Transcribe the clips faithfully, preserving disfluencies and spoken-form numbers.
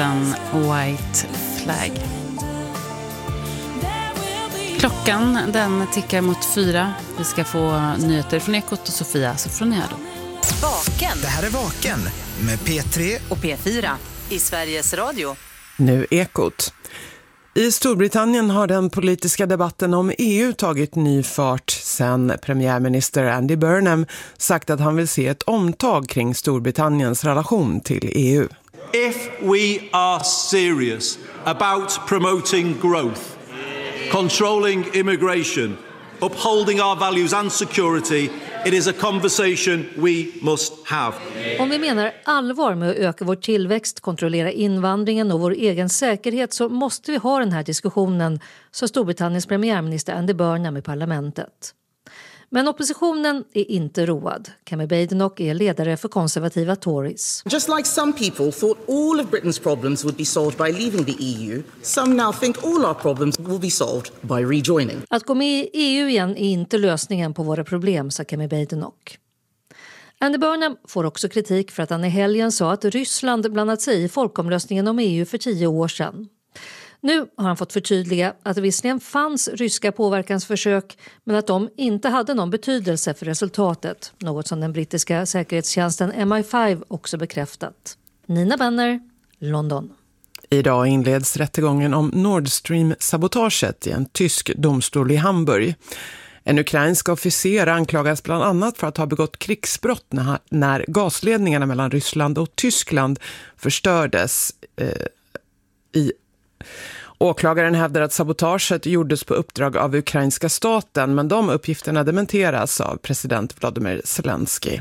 En White Flag. Klockan den tickar mot fyra. Vi ska få nyheter från Ekot och Sofia Sofroniado. Vaken. Det här är Vaken med P tre och P fyra i Sveriges Radio. Nu Ekot. I Storbritannien har den politiska debatten om E U tagit ny fart sedan premiärminister Andy Burnham sagt att han vill se ett omtag kring Storbritanniens relation till E U. If we are serious about promoting growth, controlling immigration, upholding our values and security, it is a conversation we must have. Om vi menar allvar med att öka vår tillväxt, kontrollera invandringen och vår egen säkerhet så måste vi ha den här diskussionen, sa Storbritanniens premiärminister Andy Burnham i parlamentet. Men oppositionen är inte road. Kemi Badenoch är ledare för konservativa Tories. Just like some people thought all of Britain's problems would be solved by leaving the E U, some now think all our problems will be solved by rejoining. Att gå med i E U igen är inte lösningen på våra problem, sa Kemi Badenoch. Andy Burnham får också kritik för att han i helgen sa att Ryssland blandat sig i folkomröstningen om E U för tio år sedan. Nu har han fått förtydliga att det visserligen fanns ryska påverkansförsök men att de inte hade någon betydelse för resultatet. Något som den brittiska säkerhetstjänsten M I fem också bekräftat. Nina Benner, London. Idag inleds rättegången om Nord Stream-sabotaget i en tysk domstol i Hamburg. En ukrainsk officer anklagas bland annat för att ha begått krigsbrott när, när gasledningarna mellan Ryssland och Tyskland förstördes eh, i Åklagaren hävdar att sabotaget gjordes på uppdrag av ukrainska staten, men de uppgifterna dementeras av president Vladimir Zelensky.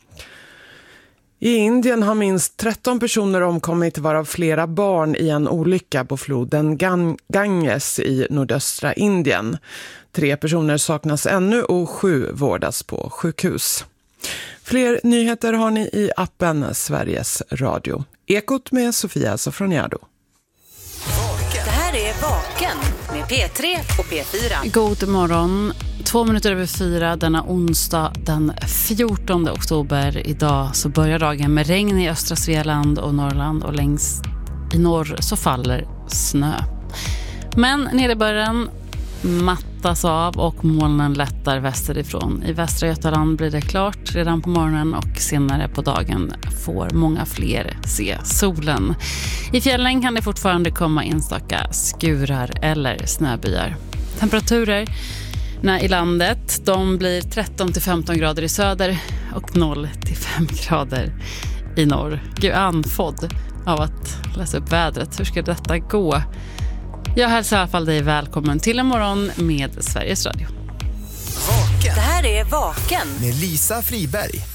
I Indien har minst tretton personer omkommit, varav flera barn i en olycka på floden Ganges i nordöstra Indien. Tre personer saknas ännu och sju vårdas på sjukhus. Fler nyheter har ni i appen Sveriges Radio. Ekot med Sofia Sofroniado. Det här är Vaken med P tre och P fyra. God morgon. Två minuter över fyra denna onsdag den fjortonde oktober. Idag så börjar dagen med regn i östra Svealand och Norrland och längst i norr så faller snö. Men nederbörden mattas av och molnen lättar västerifrån. I västra Götaland blir det klart redan på morgonen och senare på dagen får många fler se solen. I fjällen kan det fortfarande komma enstaka skurar eller snöbyar. Temperaturer i landet, de blir tretton till femton grader i söder och noll till fem grader i norr. Gud, anfodd av att läsa upp vädret. Hur ska detta gå? Jag hälsar i alla fall dig välkommen till en morgon med Sveriges Radio. Vaken. Det här är Vaken med Lisa Friberg.